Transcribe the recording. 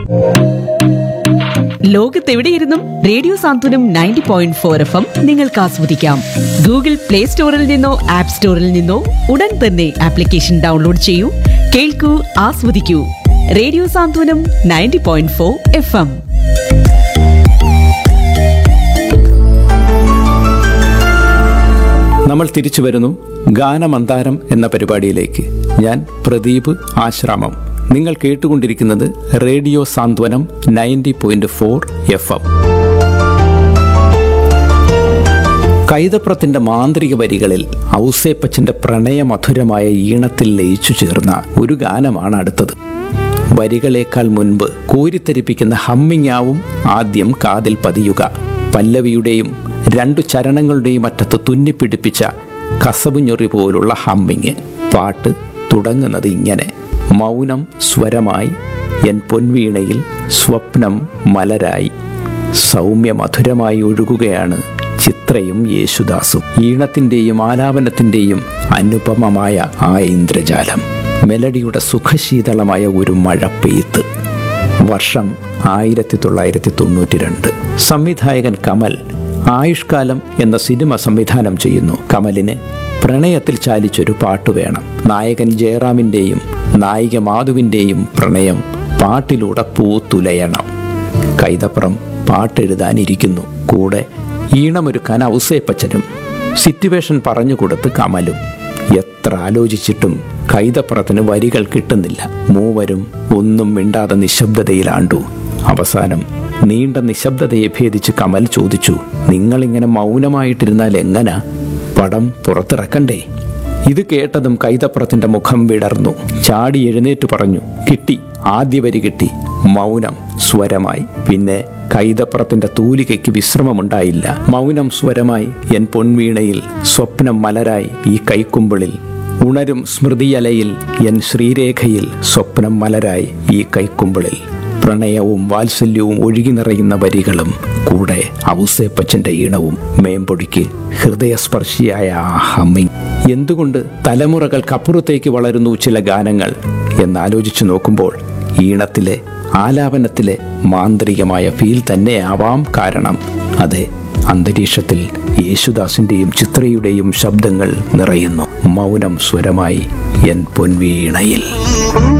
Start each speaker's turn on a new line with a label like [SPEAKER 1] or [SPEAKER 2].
[SPEAKER 1] ലോകത്തെവിടെയിരുന്നും radio സാന്ത്വനം 90.4 FM നിങ്ങൾക്ക് ആസ്വദിക്കാം. Google play സ്റ്റോറിൽ നിന്നോ ആപ്പ് സ്റ്റോറിൽ നിന്നോ ഉടൻ തന്നെ ആപ്ലിക്കേഷൻ ഡൗൺലോഡ് ചെയ്യൂ, കേൾക്കൂ, ആസ്വദിക്കൂ. റേഡിയോ സാന്ത്വനം 90.4 FM.
[SPEAKER 2] നമ്മൾ തിരിച്ചു വരുന്നു ഗാനമന്താരം എന്ന പരിപാടിയിലേക്ക്. ഞാൻ പ്രദീപ് ആശ്രാമം. നിങ്ങൾ കേട്ടുകൊണ്ടിരിക്കുന്നത് റേഡിയോ സാന്ത്വനം 90.4 FM. കൈതപ്രത്തിന്റെ മാന്ത്രിക വരികളിൽ ഔസേപ്പച്ചന്റെ പ്രണയമധുരമായ ഈണത്തിൽ ലയിച്ചു ചേർന്ന ഒരു ഗാനമാണ് അടുത്തത്. വരികളേക്കാൾ മുൻപ് കോരിത്തരിപ്പിക്കുന്ന ഹമ്മിങ്ങാവും ആദ്യം കാതിൽ പതിയുക. പല്ലവിയുടെയും 2 ചരണങ്ങളുടെയും അറ്റത്ത് തുന്നിപ്പിടിപ്പിച്ച കസവുഞ്ഞൊറി പോലുള്ള ഹമ്മിങ്. പാട്ട് തുടങ്ങുന്നത് ഇങ്ങനെ: മൗനം സ്വരമായി എൻ പൊൻവീണയിൽ സ്വപ്നം മലരായി. സൗമ്യമധുരമായി ഒഴുകുകയാണ് ചിത്രയും യേശുദാസും. ഈണത്തിൻ്റെയും ആലാപനത്തിൻ്റെയും അനുപമമായ ആ ഇന്ദ്രജാലം. മെലഡിയുടെ സുഖശീതളമായ ഒരു മഴ പെയ്ത്ത്. വർഷം 1992. സംവിധായകൻ കമൽ ആയുഷ്കാലം എന്ന സിനിമ സംവിധാനം ചെയ്യുന്നു. കമലിന് പ്രണയത്തിൽ ചാലിച്ചൊരു പാട്ട് വേണം. നായകൻ ജയറാമിൻ്റെയും നായിക മാധുവിൻ്റെയും പ്രണയം പാട്ടിലൂടെ പൂത്തുലയണം. കൈതപ്രം പാട്ടെഴുതാനിരിക്കുന്നു. കൂടെ ഈണമൊരുക്കാൻ ഔസേപ്പച്ചനും. സിറ്റുവേഷൻ പറഞ്ഞുകൊടുത്ത് കമലും. എത്ര ആലോചിച്ചിട്ടും കൈതപ്രത്തിന് വരികൾ കിട്ടുന്നില്ല. മൂവരും ഒന്നും മിണ്ടാതെ നിശബ്ദതയിലാണ്ടു. അവസാനം നീണ്ട നിശബ്ദതയെ ഭേദിച്ച് കമൽ ചോദിച്ചു, നിങ്ങളിങ്ങനെ മൗനമായിട്ടിരുന്നാൽ എങ്ങനാ? പടം പുറത്തിറക്കണ്ടേ? ഇത് കേട്ടതും കൈതപ്രത്തിന്റെ മുഖം വിടർന്നു. ചാടി എഴുന്നേറ്റ് പറഞ്ഞു, കിട്ടി, ആദ്യ വരി കിട്ടി. മൗനം സ്വരമായി. പിന്നെ കൈതപ്രത്തിന്റെ തൂലികയ്ക്ക് വിശ്രമമുണ്ടായില്ല. മൗനം സ്വരമായി എൻ പൊൻവീണയിൽ സ്വപ്നം മലരായി ഈ കൈക്കുമ്പിളിൽ. ഉണരും സ്മൃതിയലയിൽ എൻ ശ്രീരേഖയിൽ സ്വപ്നം മലരായി ഈ കൈക്കുമ്പിളിൽ. പ്രണയവും വാത്സല്യവും ഒഴുകി നിറയുന്ന വരികളും കൂടെ ഔസേപ്പച്ചന്റെ ഈണവും. മേമ്പൊടിക്ക് ഹൃദയസ്പർശിയായ ആ ഹമ്മിങ്. എന്തുകൊണ്ട് തലമുറകൾക്കപ്പുറത്തേക്ക് വളരുന്നു ചില ഗാനങ്ങൾ എന്നാലോചിച്ചു നോക്കുമ്പോൾ ഈണത്തിലെ ആലാപനത്തിലെ മാന്ത്രികമായ ഫീൽ തന്നെയാവാം കാരണം. അതെ, അന്തരീക്ഷത്തിൽ യേശുദാസിന്റെയും ചിത്രയുടെയും ശബ്ദങ്ങൾ നിറയുന്നു. മൗനം സ്വരമായി എൻ പൊൻവീണയിൽ.